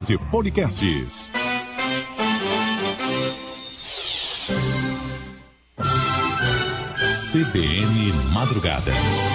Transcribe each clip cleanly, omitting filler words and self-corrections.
de podcasts. CBN Madrugada.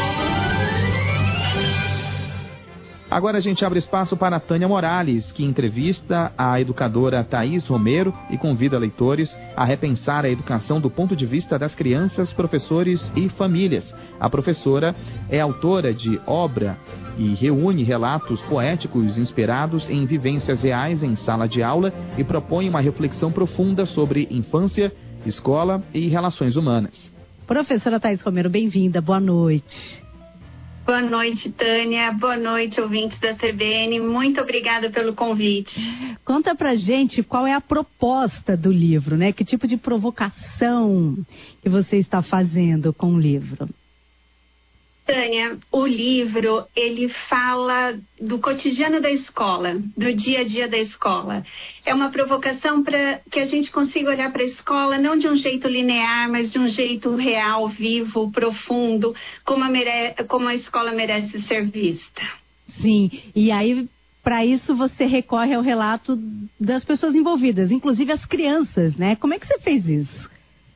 Agora a gente abre espaço para a Tânia Morales, que entrevista a educadora Thaís Romero e convida leitores a repensar a educação do ponto de vista das crianças, professores e famílias. A professora é autora de obra e reúne relatos poéticos inspirados em vivências reais em sala de aula e propõe uma reflexão profunda sobre infância, escola e relações humanas. Professora Thaís Romero, bem-vinda, boa noite. Boa noite, Tânia. Boa noite, ouvintes da CBN. Muito obrigada pelo convite. Conta pra gente qual é a proposta do livro, né? Que tipo de provocação que você está fazendo com o livro? Tânia, o livro, ele fala do cotidiano da escola, do dia a dia da escola. É uma provocação para que a gente consiga olhar para a escola não de um jeito linear, mas de um jeito real, vivo, profundo, como a escola merece ser vista. Sim, e aí, para isso você recorre ao relato das pessoas envolvidas, inclusive as crianças, né? Como é que você fez isso?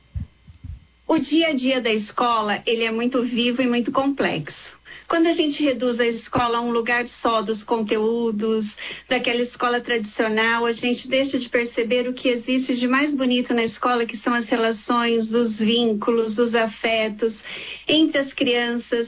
O dia a dia da escola, ele é muito vivo e muito complexo. Quando a gente reduz a escola a um lugar só dos conteúdos, daquela escola tradicional, a gente deixa de perceber o que existe de mais bonito na escola, que são as relações, os vínculos, os afetos entre as crianças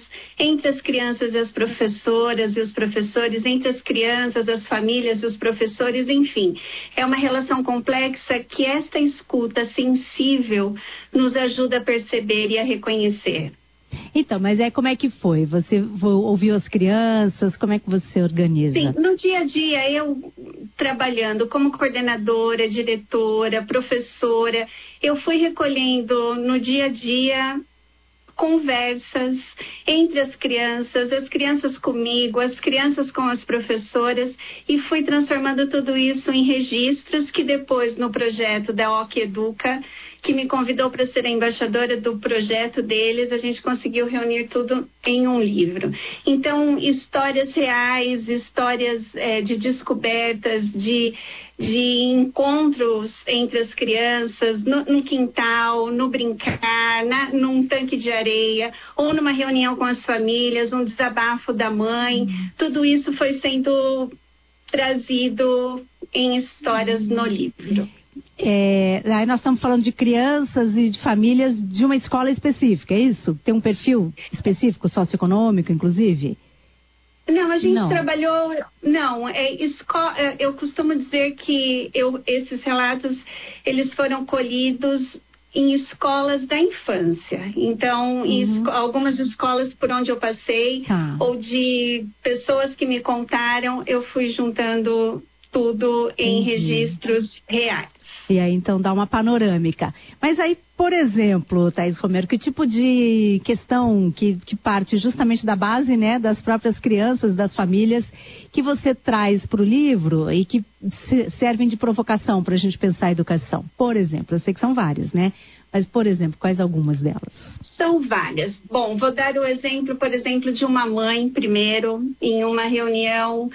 e as professoras e os professores, entre as crianças, as famílias e os professores, enfim. É uma relação complexa que esta escuta sensível nos ajuda a perceber e a reconhecer. Então, mas como é que foi? Você ouviu as crianças? Como é que você organiza? Sim, no dia a dia, eu trabalhando como coordenadora, diretora, professora, eu fui recolhendo no dia a dia conversas entre as crianças comigo, as crianças com as professoras, e fui transformando tudo isso em registros que depois, no projeto da OC Educa, que me convidou para ser a embaixadora do projeto deles, a gente conseguiu reunir tudo em um livro. Então, histórias reais, histórias de descobertas, de encontros entre as crianças, no quintal, no brincar, num tanque de areia, ou numa reunião com as famílias, um desabafo da mãe. Tudo isso foi sendo trazido em histórias no livro. Aí nós estamos falando de crianças e de famílias de uma escola específica, é isso? Tem um perfil específico, socioeconômico, inclusive? Não, a gente trabalhou... Não, eu costumo dizer que esses relatos, eles foram colhidos em escolas da infância. Então, algumas escolas por onde eu passei, ou de pessoas que me contaram, eu fui juntando tudo em registros reais. E aí, então, dá uma panorâmica. Mas aí, por exemplo, Thaís Romero, que tipo de questão que parte justamente da base, né, das próprias crianças, das famílias, que você traz para o livro e que servem de provocação para a gente pensar a educação? Por exemplo, eu sei que são várias, né? Mas, por exemplo, quais algumas delas? São várias. Bom, vou dar o exemplo, por exemplo, de uma mãe, primeiro, em uma reunião,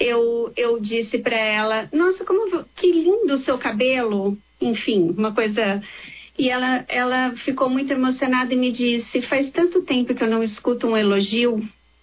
eu disse para ela, nossa, que lindo o seu cabelo, enfim, uma coisa... E ela ficou muito emocionada e me disse, faz tanto tempo que eu não escuto um elogio.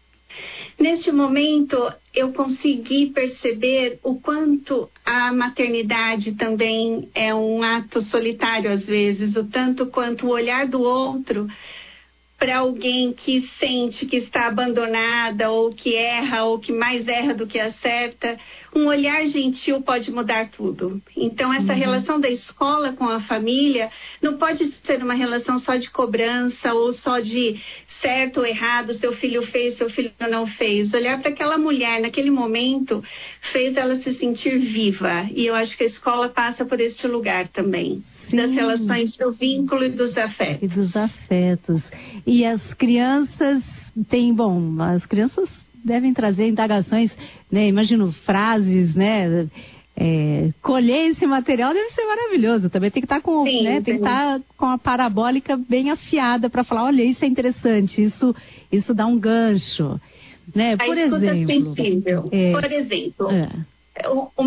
Neste momento, eu consegui perceber o quanto a maternidade também é um ato solitário às vezes, o tanto quanto o olhar do outro para alguém que sente que está abandonada, ou que erra, ou que mais erra do que acerta, um olhar gentil pode mudar tudo. Então, essa relação da escola com a família não pode ser uma relação só de cobrança, ou só de certo ou errado, seu filho fez, seu filho não fez. Olhar para aquela mulher naquele momento fez ela se sentir viva. E eu acho que a escola passa por este lugar também. Sim. Das relações do vínculo e dos afetos. E dos afetos. E as crianças as crianças devem trazer indagações, né? Imagino frases, né? Colher esse material deve ser maravilhoso. Também tem que estar com, sim, né? Tem que estar com a parabólica bem afiada para falar, olha, isso é interessante, isso dá um gancho, né? Por exemplo. Sensível. Por exemplo.